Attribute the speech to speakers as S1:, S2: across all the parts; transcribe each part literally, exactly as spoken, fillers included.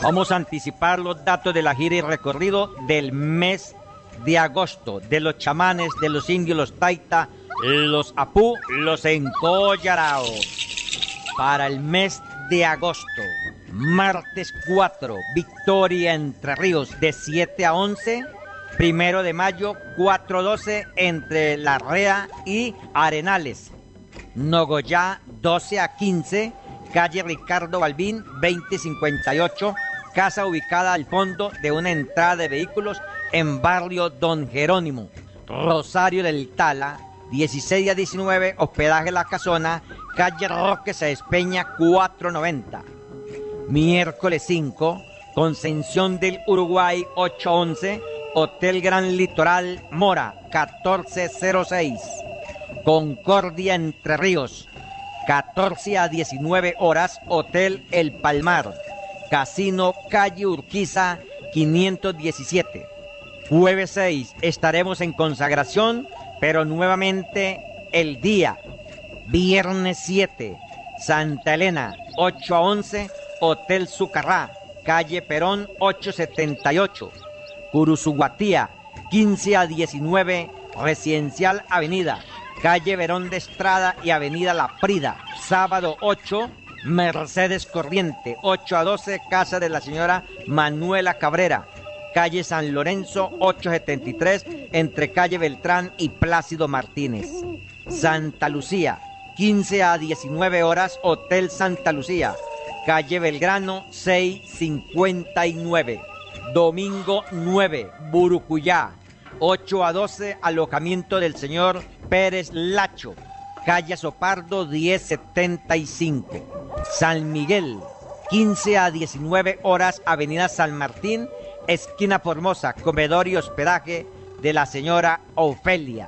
S1: Vamos a anticipar los datos de la gira y recorrido del mes de agosto, de los chamanes, de los indios, los taita, los apú, los encollarao. Para el mes de agosto, martes cuatro, Victoria, Entre Ríos, de siete a once. Primero de mayo, cuatro a doce, entre La Rea y Arenales. Nogoyá, doce a quince, calle Ricardo Balbín, veinte cincuenta y ocho, casa ubicada al fondo de una entrada de vehículos en barrio Don Jerónimo. Rosario del Tala, dieciséis a diecinueve, hospedaje La Casona, calle Roque Sáenz Peña, cuatrocientos noventa. Miércoles cinco, Concepción del Uruguay, ocho a once, Hotel Gran Litoral Mora, catorce cero seis. Concordia, Entre Ríos, catorce a diecinueve horas, Hotel El Palmar, Casino calle Urquiza, quinientos diecisiete. Jueves seis, estaremos en consagración, pero nuevamente el día. Viernes siete, Santa Elena, ocho a once, Hotel Sucarrá, calle Perón, ochocientos setenta y ocho. Curuzuguatía, quince a diecinueve, Residencial Avenida, calle Verón de Estrada y Avenida La Prida. Sábado ocho, Mercedes Corriente, ocho a doce, casa de la señora Manuela Cabrera, calle San Lorenzo, ochocientos setenta y tres, entre calle Beltrán y Plácido Martínez. Santa Lucía, quince a diecinueve horas, Hotel Santa Lucía, calle Belgrano, seiscientos cincuenta y nueve. Domingo nueve, Burucuyá, ocho a doce, alojamiento del señor Pérez Lacho, calle Sopardo, diez setenta y cinco. San Miguel, quince a diecinueve horas, avenida San Martín, esquina Formosa, comedor y hospedaje de la señora Ofelia.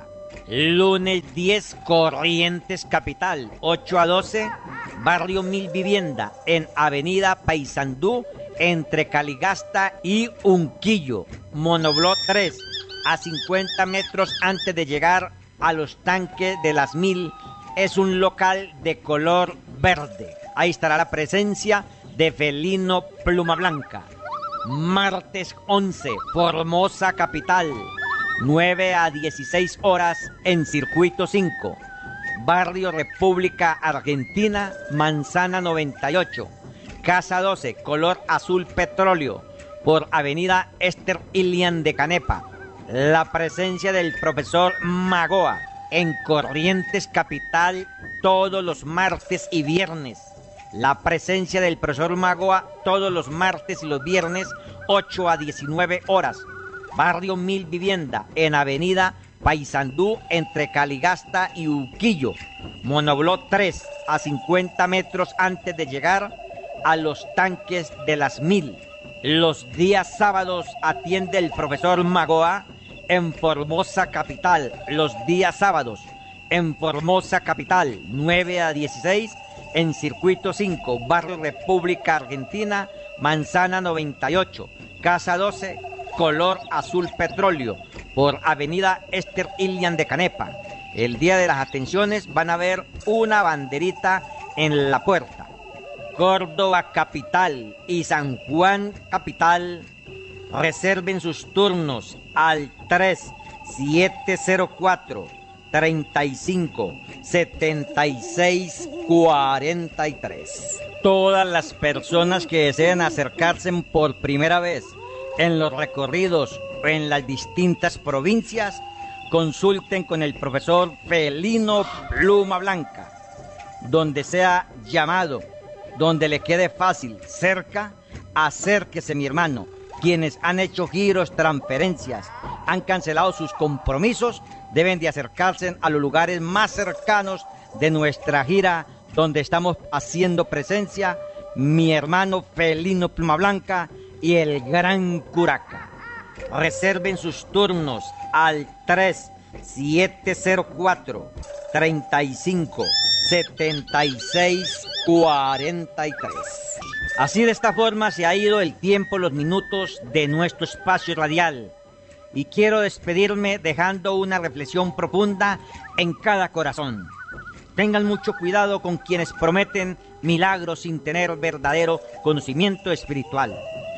S1: Lunes diez, Corrientes Capital, ocho a doce, barrio Mil Vivienda, en avenida Paysandú, entre Caligasta y Unquillo. Monoblot tres, a cincuenta metros antes de llegar a los tanques de las Mil. Es un local de color verde. Ahí estará la presencia de Felino Pluma Blanca. Martes once, Formosa Capital, nueve a dieciséis horas, en Circuito cinco, barrio República Argentina, Manzana noventa y ocho, casa doce, color azul petróleo, por avenida Esther Ilian de Canepa. La presencia del profesor Magoa en Corrientes Capital todos los martes y viernes. La presencia del profesor Magoa todos los martes y los viernes, ocho a diecinueve horas. Barrio Mil Vivienda, en avenida Paysandú, entre Caligasta y Uquillo. Monoblot tres, a cincuenta metros antes de llegar a los tanques de las Mil. Los días sábados atiende el profesor Magoa en Formosa Capital. Los días sábados en Formosa Capital, nueve a dieciséis, en Circuito cinco, barrio República Argentina, Manzana noventa y ocho, casa doce, color azul petróleo, por avenida Esther Ilian de Canepa. El día de las atenciones van a ver una banderita en la puerta. Córdoba Capital y San Juan Capital, reserven sus turnos al tres siete cero cuatro, treinta y cinco, setenta y seis, cuarenta y tres. Todas las personas que deseen acercarse por primera vez en los recorridos o en las distintas provincias, consulten con el profesor Felino Pluma Blanca. Donde sea llamado, donde le quede fácil, cerca, acérquese, mi hermano. Quienes han hecho giros, transferencias, han cancelado sus compromisos, deben de acercarse a los lugares más cercanos de nuestra gira, donde estamos haciendo presencia, mi hermano Felino Pluma Blanca y el Gran Curaca. Reserven sus turnos al tres siete cero cuatro, treinta y cinco, setenta y seis, cuarenta y tres. Así, de esta forma se ha ido el tiempo, los minutos de nuestro espacio radial. Y quiero despedirme dejando una reflexión profunda en cada corazón. Tengan mucho cuidado con quienes prometen milagros sin tener verdadero conocimiento espiritual.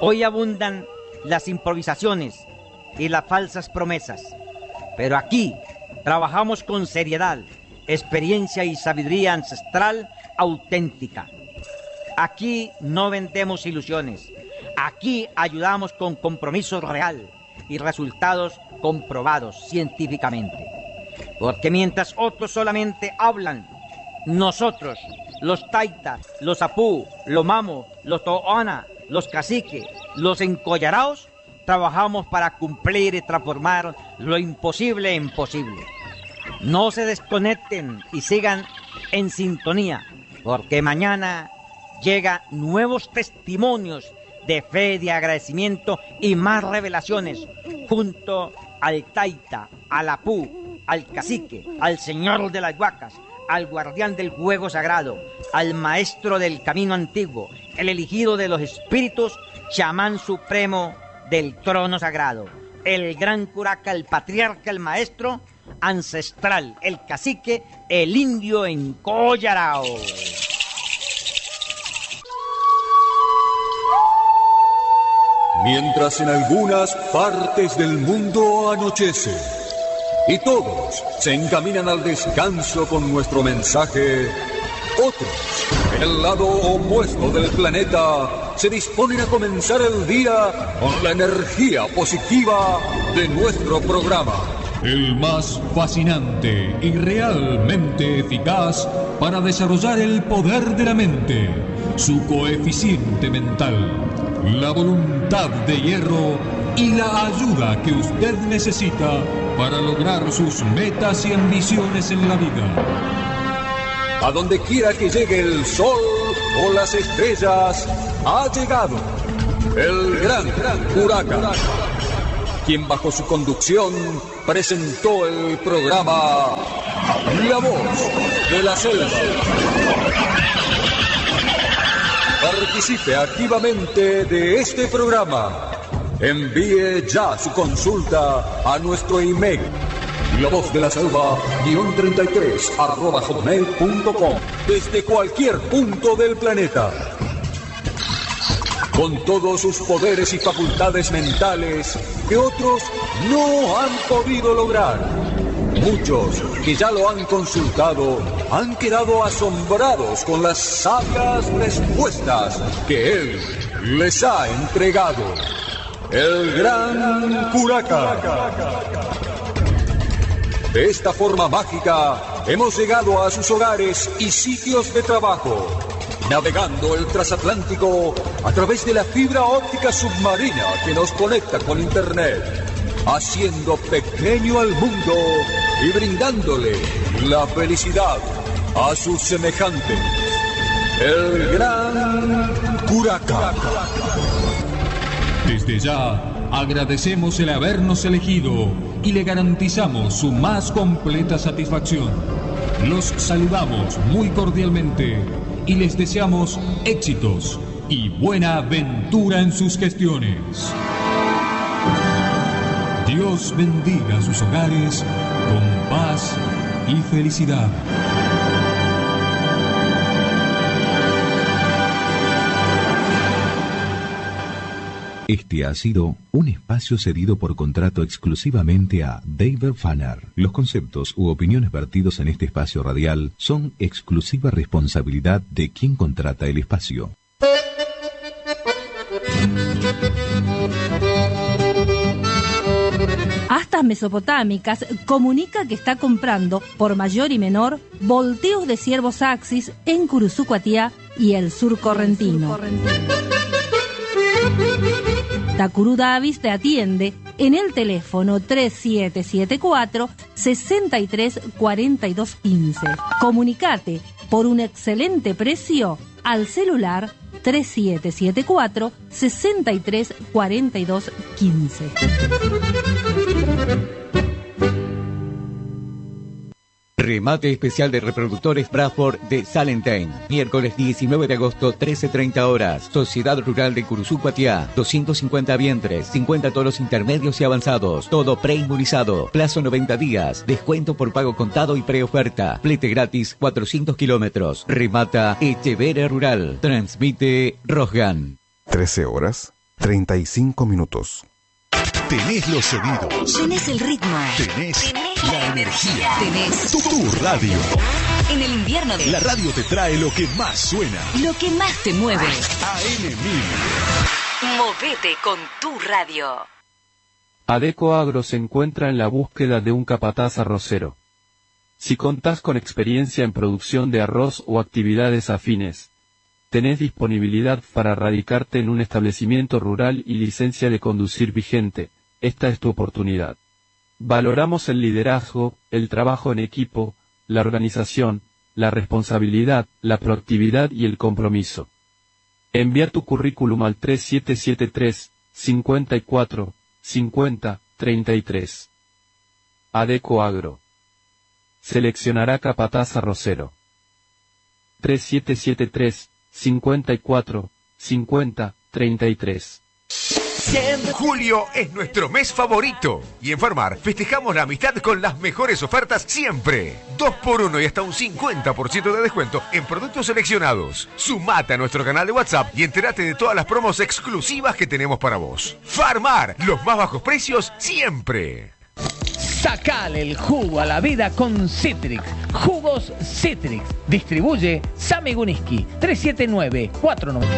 S1: Hoy abundan las improvisaciones y las falsas promesas, pero aquí trabajamos con seriedad, experiencia y sabiduría ancestral auténtica. Aquí no vendemos ilusiones, aquí ayudamos con compromiso real y resultados comprobados científicamente. Porque mientras otros solamente hablan, nosotros, los taitas, los apú, los mamo, los toona, los caciques, los encollaraos, trabajamos para cumplir y transformar lo imposible en posible. No se desconecten y sigan en sintonía, porque mañana llegan nuevos testimonios de fe, de agradecimiento y más revelaciones junto al taita, al apú, al cacique, al señor de las huacas, al guardián del juego sagrado, al maestro del camino antiguo, el elegido de los espíritus, chamán supremo del trono sagrado, el gran curaca, el patriarca, el maestro ancestral, el cacique, el indio Encollarao.
S2: Mientras en algunas partes del mundo anochece y todos se encaminan al descanso con nuestro mensaje, otros, en el lado opuesto del planeta, se disponen a comenzar el día con la energía positiva de nuestro programa.
S3: El más fascinante y realmente eficaz para desarrollar el poder de la mente, su coeficiente mental, la voluntad de hierro y la ayuda que usted necesita para lograr sus metas y ambiciones en la vida.
S2: A donde quiera que llegue el sol o las estrellas, ha llegado el gran, gran Curaca, quien bajo su conducción presentó el programa La Voz de la Selva. Participe activamente de este programa. Envíe ya su consulta a nuestro email La Voz de la Selva guión treinta y tres arroba hotmail punto com desde cualquier punto del planeta. Con todos sus poderes y facultades mentales que otros no han podido lograr. Muchos que ya lo han consultado han quedado asombrados con las sabias respuestas que él les ha entregado. El gran Curaca. De esta forma mágica hemos llegado a sus hogares y sitios de trabajo, navegando el transatlántico a través de la fibra óptica submarina que nos conecta con Internet, haciendo pequeño al mundo y brindándole la felicidad a sus semejantes. El gran Curaca.
S3: Desde ya agradecemos el habernos elegido y le garantizamos su más completa satisfacción. Los saludamos muy cordialmente y les deseamos éxitos y buena aventura en sus gestiones. Dios bendiga sus hogares con paz y felicidad.
S4: Este ha sido un espacio cedido por contrato exclusivamente a David Fanner. Los conceptos u opiniones vertidos en este espacio radial son exclusiva responsabilidad de quien contrata el espacio.
S5: Astas Mesopotámicas comunica que está comprando, por mayor y menor, volteos de ciervos Axis en Curuzucuatiá y el sur correntino. Takuru Davis te atiende en el teléfono tres siete siete cuatro, seis tres cuatro dos uno cinco. Comunicate por un excelente precio al celular tres siete siete cuatro, seis tres cuatro dos uno cinco.
S6: Remate especial de reproductores Bradford de Salentine. Miércoles diecinueve de agosto, trece treinta horas. Sociedad Rural de Curuzucuatiá. doscientos cincuenta vientres, cincuenta toros intermedios y avanzados. Todo preinmunizado. Plazo noventa días. Descuento por pago contado y preoferta. Flete gratis cuatrocientos kilómetros. Remata Echevere Rural. Transmite Rosgan.
S7: trece horas, treinta y cinco minutos.
S8: Tenés los sonidos.
S9: Tenés el ritmo.
S8: Tenés,
S9: Tenés
S8: la energía.
S9: Tenés
S8: tu, tu radio.
S9: En el invierno de...
S8: La radio te trae lo que más suena.
S9: Lo que más te mueve.
S8: A N mil.
S9: Movete con tu radio.
S10: Adeco Agro se encuentra en la búsqueda de un capataz arrocero. Si contás con experiencia en producción de arroz o actividades afines, tenés disponibilidad para radicarte en un establecimiento rural y licencia de conducir vigente, esta es tu oportunidad. Valoramos el liderazgo, el trabajo en equipo, la organización, la responsabilidad, la proactividad y el compromiso. Envía tu currículum al tres siete siete tres, cincuenta y cuatro, cincuenta, treinta y tres. Adeco Agro. Seleccionará capataz arrocero. tres siete siete tres, cincuenta y cuatro, cincuenta, treinta y tres.
S11: Julio es nuestro mes favorito y en Farmar festejamos la amistad con las mejores ofertas siempre. dos por uno y hasta un cincuenta por ciento de descuento en productos seleccionados. Sumate a nuestro canal de WhatsApp y entérate de todas las promos exclusivas que tenemos para vos. Farmar, los más bajos precios siempre.
S12: Sacale el jugo a la vida con Citrix. Jugos Citrix. Distribuye Sami Guniski. tres siete nueve, cuatro nueve.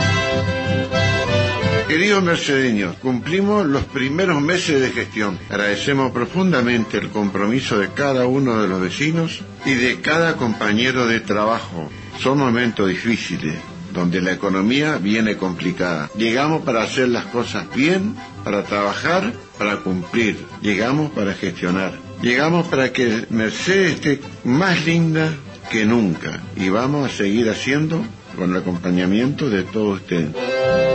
S13: Queridos mercedeños, cumplimos los primeros meses de gestión. Agradecemos profundamente el compromiso de cada uno de los vecinos y de cada compañero de trabajo. Son momentos difíciles, donde la economía viene complicada. Llegamos para hacer las cosas bien, para trabajar, para cumplir. Llegamos para gestionar. Llegamos para que Mercedes esté más linda que nunca. Y vamos a seguir haciendo con el acompañamiento de todos ustedes.